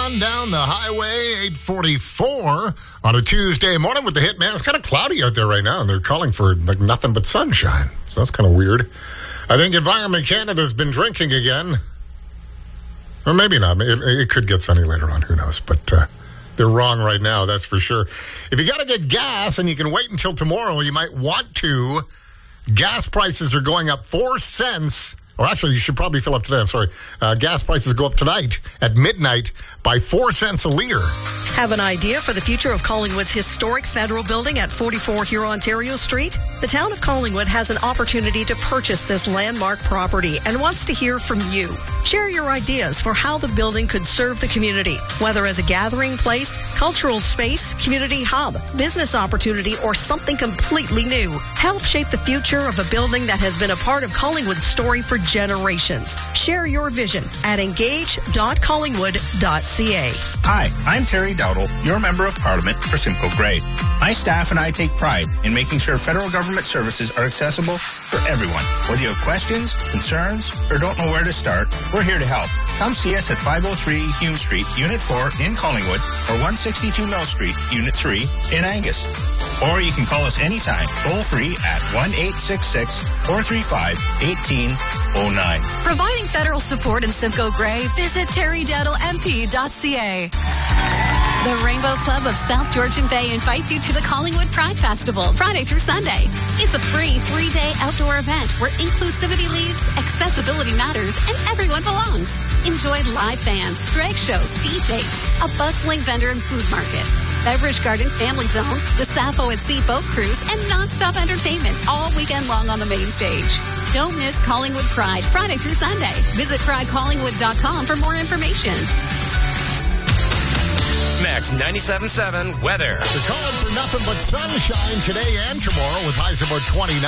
on down the highway, 844 on a Tuesday morning with the hit, man. It's kind of cloudy out there right now, and they're calling for like nothing but sunshine. So that's kind of weird. I think Environment Canada's been drinking again. Or maybe not. It could get sunny later on. Who knows? But they're wrong right now, that's for sure. If you got to get gas and you can wait until tomorrow, you might want to. Gas prices are going up 4 cents. Or actually, you should probably fill up today. I'm sorry. Gas prices go up tonight at midnight by 4 cents a liter. Have an idea for the future of Collingwood's historic federal building at 44 Huron-Ontario Street? The town of Collingwood has an opportunity to purchase this landmark property and wants to hear from you. Share your ideas for how the building could serve the community, whether as a gathering place, cultural space, community hub, business opportunity, or something completely new. Help shape the future of a building that has been a part of Collingwood's story for generations. Share your vision at engage.collingwood.ca. Hi, I'm Terry Dowdle, your Member of Parliament for Simcoe Grey. My staff and I take pride in making sure federal government services are accessible for everyone. Whether you have questions, concerns, or don't know where to start, we're here to help. Come see us at 503 Hume Street, Unit 4 in Collingwood, or 162 Mill Street, Unit 3 in Angus. Or you can call us anytime, toll-free at 1-866-435-1809. Providing federal support in Simcoe Grey, visit terrydowdlemp.ca. The Rainbow Club of South Georgian Bay invites you to the Collingwood Pride Festival, Friday through Sunday. It's a free 3-day outdoor event where inclusivity leads, accessibility matters, and everyone belongs. Enjoy live bands, drag shows, DJs, a bustling vendor and food market, Beverage Garden Family Zone, the Sappho at Sea Boat Cruise, and non-stop entertainment all weekend long on the main stage. Don't miss Collingwood Pride, Friday through Sunday. Visit pridecollingwood.com for more information. Max 97.7 weather. They're calling for nothing but sunshine today and tomorrow with highs about 29.